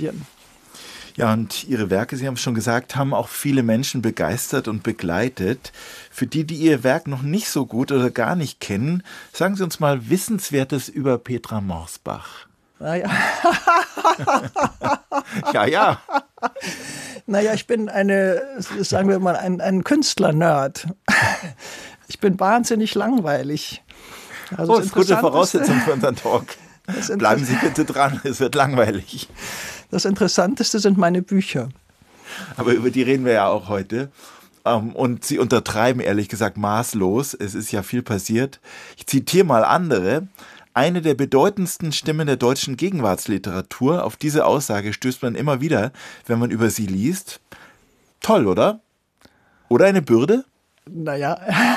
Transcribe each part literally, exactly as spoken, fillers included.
Italien. Ja, und Ihre Werke, Sie haben es schon gesagt, haben auch viele Menschen begeistert und begleitet. Für die, die Ihr Werk noch nicht so gut oder gar nicht kennen, sagen Sie uns mal Wissenswertes über Petra Morsbach. Naja. ja, ja. Naja, ich bin eine, sagen wir mal, ein, ein Künstler-Nerd. Ich bin wahnsinnig langweilig. Also oh, das ist eine gute Voraussetzung für unseren Talk. Bleiben Sie bitte dran, es wird langweilig. Das Interessanteste sind meine Bücher. Aber über die reden wir ja auch heute. Und Sie untertreiben ehrlich gesagt maßlos. Es ist ja viel passiert. Ich zitiere mal andere. Eine der bedeutendsten Stimmen der deutschen Gegenwartsliteratur. Auf diese Aussage stößt man immer wieder, wenn man über sie liest. Toll, oder? Oder eine Bürde? Naja,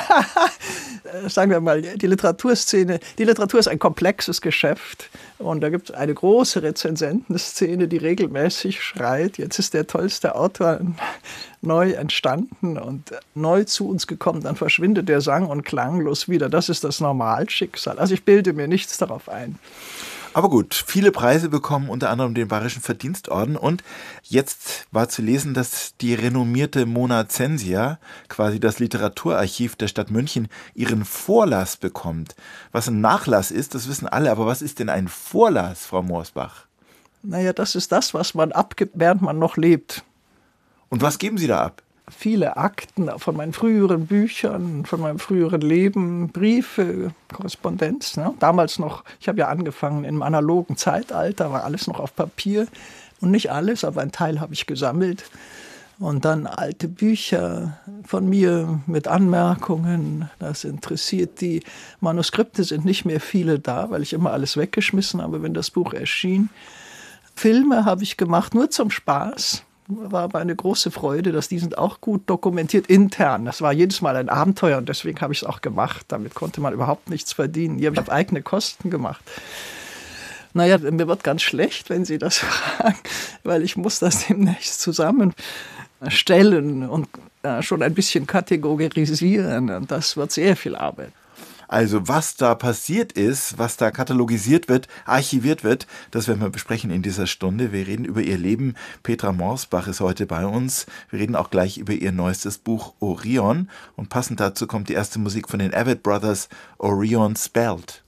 sagen wir mal, die Literaturszene, die Literatur ist ein komplexes Geschäft und da gibt es eine große Rezensentenszene, die regelmäßig schreit, jetzt ist der tollste Autor neu entstanden und neu zu uns gekommen, dann verschwindet der sang- und klanglos wieder. Das ist das Normalschicksal. Also ich bilde mir nichts darauf ein. Aber gut, viele Preise bekommen, unter anderem den Bayerischen Verdienstorden. Und jetzt war zu lesen, dass die renommierte Mona Zensia, quasi das Literaturarchiv der Stadt München, ihren Vorlass bekommt. Was ein Nachlass ist, das wissen alle. Aber was ist denn ein Vorlass, Frau Morsbach? Naja, das ist das, was man abgibt, während man noch lebt. Und was geben Sie da ab? Viele Akten von meinen früheren Büchern, von meinem früheren Leben, Briefe, Korrespondenz. Ne? Damals noch, ich habe ja angefangen im analogen Zeitalter, war alles noch auf Papier. Und nicht alles, aber ein Teil habe ich gesammelt. Und dann alte Bücher von mir mit Anmerkungen. Das interessiert die. Manuskripte sind nicht mehr viele da, weil ich immer alles weggeschmissen habe, wenn das Buch erschien. Filme habe ich gemacht, nur zum Spaß. War aber eine große Freude, dass die sind auch gut dokumentiert intern. Das war jedes Mal ein Abenteuer und deswegen habe ich es auch gemacht. Damit konnte man überhaupt nichts verdienen. Die habe ich auf eigene Kosten gemacht. Naja, mir wird ganz schlecht, wenn Sie das fragen, weil ich muss das demnächst zusammenstellen und äh, schon ein bisschen kategorisieren. Und das wird sehr viel Arbeit. Also was da passiert ist, was da katalogisiert wird, archiviert wird, das werden wir besprechen in dieser Stunde. Wir reden über ihr Leben. Petra Morsbach ist heute bei uns. Wir reden auch gleich über ihr neuestes Buch Orion. Und passend dazu kommt die erste Musik von den Avett Brothers, Orion Spelled.